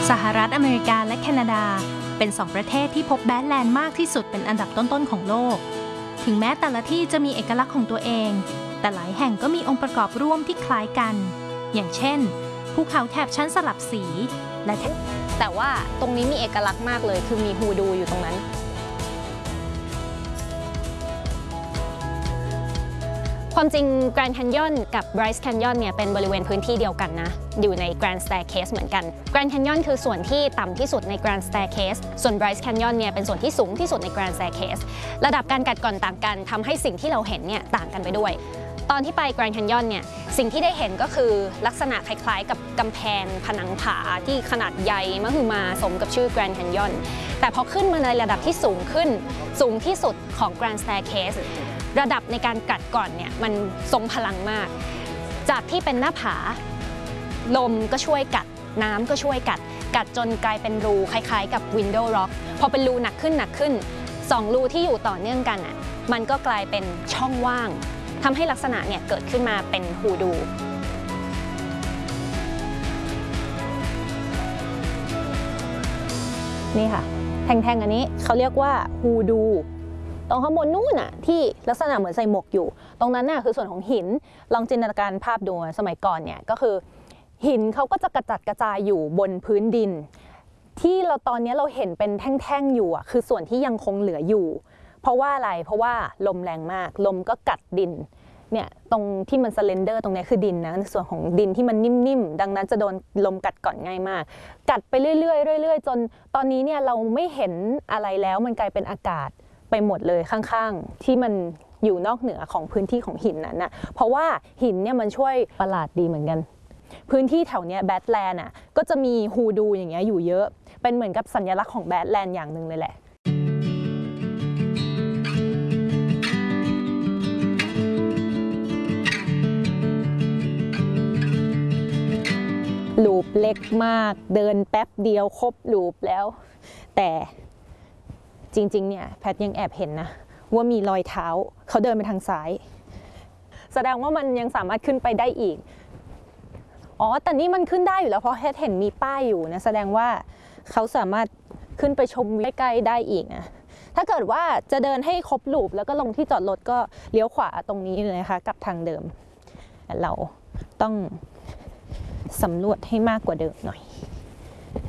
สหรัฐอเมริกาและแคนาดาเป็น2ประเทศที่พบแบดแลนด์มากที่สุดเป็นอันดับต้นๆของโลกถึงแม้แต่ละที่จะมีเอกลักษณ์ของตัวเองแต่หลายแห่งก็มีองค์ประกอบร่วมที่คล้ายกันอย่างเช่นภูเขาแถบชั้นสลับสีและแต่ว่าตรงนี้มีเอกลักษณ์มากเลยคือมีฮูดูอยู่ตรงนั้นความจริง Grand Canyon กับ Bryce Canyon เนี่ยเป็นบริเวณพื้นที่เดียวกันนะอยู่ใน Grand Staircase เหมือนกัน Grand Canyon คือส่วนที่ต่ำที่สุดใน Grand Staircase ส่วน Bryce Canyon เนี่ยเป็นส่วนที่สูงที่สุดใน Grand Staircase ระดับการกัดก่อนต่างกันทำให้สิ่งที่เราเห็นเนี่ยต่างกันไปด้วยตอนที่ไป Grand Canyon เนี่ยสิ่งที่ได้เห็นก็คือลักษณะคล้ายๆกับกำแพงผนังผาที่ขนาดใหญ่มหึมาสมกับชื่อ Grand Canyon แต่พอขึ้นมาในระดับที่สูงขึ้นสูงที่สุดของ Grand Staircaseระดับในการกัดก่อนเนี่ยมันทรงพลังมากจากที่เป็นหน้าผาลมก็ช่วยกัดน้ำก็ช่วยกัดจนกลายเป็นรูคล้ายๆกับ Window Rock พอเป็นรูหนักขึ้น2รูที่อยู่ต่อเนื่องกันอ่ะมันก็กลายเป็นช่องว่างทำให้ลักษณะเนี่ยเกิดขึ้นมาเป็นฮูดูนี่ค่ะแท่งๆอันนี้เขาเรียกว่าฮูดูตรงข้างบนนู่นน่ะที่ลักษณะเหมือนใส่หมวกอยู่ตรงนั้นน่ะคือส่วนของหินลองจินตนาการภาพดูสมัยก่อนเนี่ยก็คือหินเขาก็จะกระจัดกระจายอยู่บนพื้นดินที่เราตอนนี้เราเห็นเป็นแท่งๆอยู่อ่ะคือส่วนที่ยังคงเหลืออยู่เพราะว่าอะไรเพราะว่าลมแรงมากลมก็กัดดินเนี่ยตรงที่มันสเลนเดอร์ตรงนี้คือดินนะในส่วนของดินที่มันนิ่มๆดังนั้นจะโดนลมกัดก่อนง่ายมากกัดไปเรื่อยๆจนตอนนี้เนี่ยเราไม่เห็นอะไรแล้วมันกลายเป็นอากาศไปหมดเลยข้างๆที่มันอยู่นอกเหนือของพื้นที่ของหินนั้นนะเพราะว่าหินเนี่ยมันช่วยประหลาดดีเหมือนกันพื้นที่แถวเนี้ยแบดแลนด์อ่ะก็จะมีฮูดูอย่างเงี้ยอยู่เยอะเป็นเหมือนกับสัญลักษณ์ของแบดแลนด์อย่างหนึ่งเลยแหละลูปเล็กมากเดินแป๊บเดียวครบลูปแล้วแต่จริงๆเนี่ยแพทยังแอบเห็นนะว่ามีรอยเท้าเขาเดินไปทางซ้ายแสดงว่ามันยังสามารถขึ้นไปได้อีกอ๋อแต่นี่มันขึ้นได้อยู่แล้วเพราะแพทเห็นมีป้ายอยู่นะแสดงว่าเขาสามารถขึ้นไปชมวิวใกล้ๆได้อีกนะถ้าเกิดว่าจะเดินให้ครบลูปแล้วก็ลงที่จอดรถก็เลี้ยวขวาตรงนี้เลยนะคะกลับทางเดิมเราต้องสำรวจให้มากกว่าเดิมหน่อย